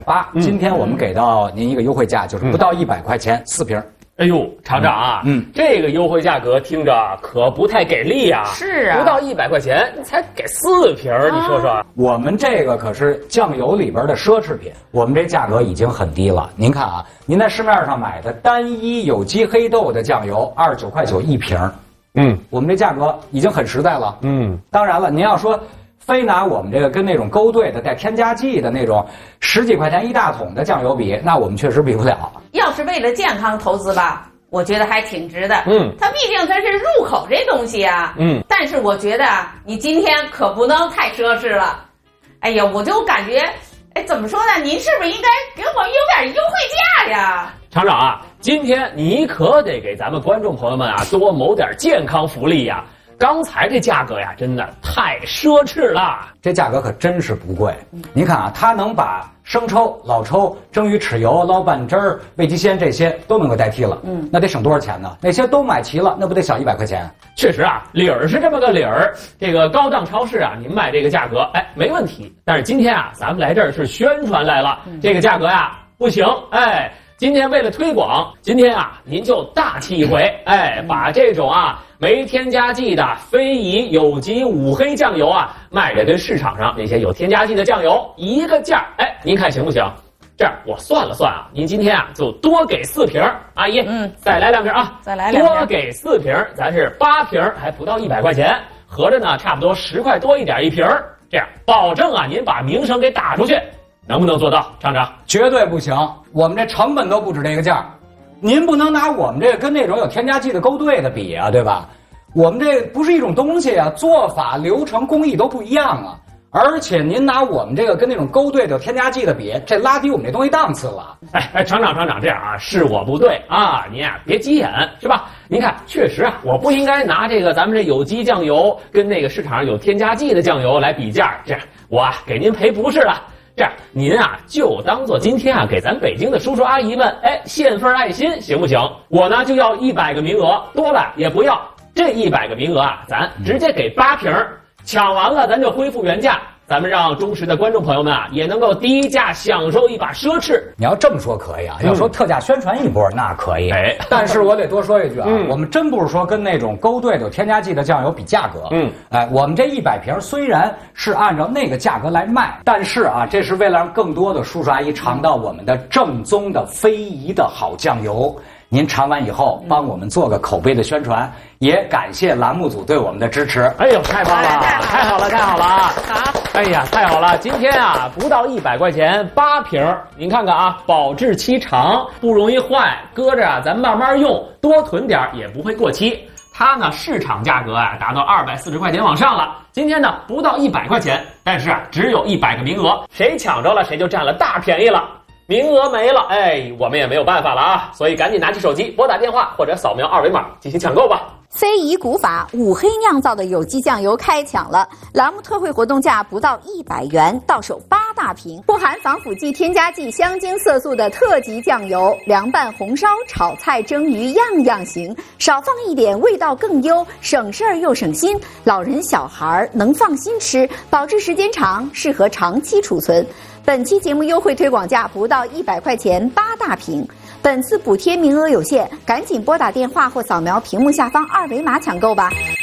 今天我们给到您一个优惠价，就是不到100块钱4瓶。 哎呦，厂长啊，这个优惠价格听着可不太给力啊！ 是啊， 不到100块钱，你才给4瓶，你说说。 我们这个可是酱油里边的奢侈品，我们这价格已经很低了。您看啊，您在市面上买的单一有机黑豆的酱油29.9块1瓶，我们这价格已经很实在了。当然了，您要说非拿我们这个跟那种勾兑的带添加剂的那种10几块钱1大桶的酱油比，那我们确实比不了。 要是为了健康投资吧，我觉得还挺值的。它毕竟它是入口这东西啊。但是我觉得你今天可不能太奢侈了。哎呀，我就感觉，怎么说呢？您是不是应该给我们有点优惠价呀？ 厂长啊，今天你可得给咱们观众朋友们啊多谋点健康福利呀。刚才这价格呀，真的太奢侈了。 这价格可真是不贵。您看啊，它能把生抽、老抽、蒸鱼豉油、捞拌汁儿、味极鲜这些都能够代替了。那得省多少钱呢？那些都买齐了，那不得小100块钱？ 确实啊，理儿是这么个理儿。这个高档超市啊，您卖这个价格，没问题。但是今天啊，咱们来这儿是宣传来了，这个价格呀不行。今天为了推广，今天啊您就大气一回，把这种啊没添加剂的非遗有机五黑酱油啊，卖的跟市场上那些有添加剂的酱油一个价。您看行不行？这样我算了算啊，您今天啊就多给4瓶，阿姨，再来2瓶啊， 再来2瓶， 多给4瓶，咱是8瓶，还不到100块钱，合着呢差不多10块多一点一瓶，这样保证啊您把名声给打出去。能不能做到，厂长？ 绝对不行，我们这成本都不止这个价，您不能拿我们这个跟那种有添加剂的勾兑的比啊，对吧？我们这不是一种东西啊，做法、流程、工艺都不一样啊。而且您拿我们这个跟那种勾兑的有添加剂的比，这拉低我们这东西档次了。 厂长，这样啊，是我不对啊，您啊别急眼，是吧？您看，确实啊，我不应该拿这个咱们这有机酱油跟那个市场上有添加剂的酱油来比价，这样我啊给您赔不是了。这样，您啊就当做今天啊给咱北京的叔叔阿姨们献份爱心，行不行？我呢就要100个名额，多了也不要。这100个名额啊，咱直接给8瓶，抢完了咱就恢复原价。咱们让忠实的观众朋友们啊，也能够低价享受一把奢侈。 你要这么说可以啊，要说特价宣传一波那可以。但是我得多说一句啊，我们真不是说跟那种勾兑的有添加剂的酱油比价格。我们这100瓶虽然是按照那个价格来卖，但是啊，这是为了让更多的叔叔阿姨尝到我们的正宗的非遗的好酱油。您尝完以后，帮我们做个口碑的宣传，也感谢栏目组对我们的支持。 哎呦，太棒了，太好了啊！好，哎呀，太好了！今天啊，不到100块钱8瓶，您看看啊，保质期长，不容易坏，搁着啊，咱慢慢用，多囤点也不会过期。它呢，市场价格啊，达到240块钱往上了。今天呢，不到100块钱，但是啊，只有100个名额，谁抢着了，谁就占了大便宜了。名额没了，我们也没有办法了啊，所以赶紧拿起手机拨打电话或者扫描2维码进行抢购吧。 非遗古法五黑酿造的有机酱油开抢了，栏目特惠活动价不到100元，到手8大瓶，不含防腐剂、添加剂、香精、色素的特级酱油，凉拌、红烧、炒菜、蒸鱼样样行，少放一点味道更优，省事儿又省心，老人小孩能放心吃，保质时间长，适合长期储存。本期节目优惠推广价不到100块钱8大瓶，本次补贴名额有限，赶紧拨打电话或扫描屏幕下方2维码抢购吧。